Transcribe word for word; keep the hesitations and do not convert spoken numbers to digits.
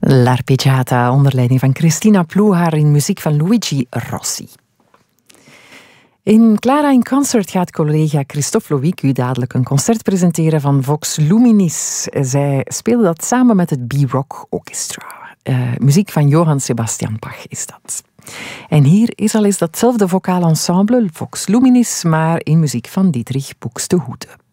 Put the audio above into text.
L'Arpeggiata onder leiding van Cristina Pluhar in muziek van Luigi Rossi. In Clara in Concert gaat collega Christophe Loïc u dadelijk een concert presenteren van Vox Luminis. Zij speelde dat samen met het B-Rock Orchestra. Uh, muziek van Johann Sebastian Bach is dat. En hier is al eens datzelfde vocaal ensemble, Vox Luminis, maar in muziek van Dietrich Buxtehude.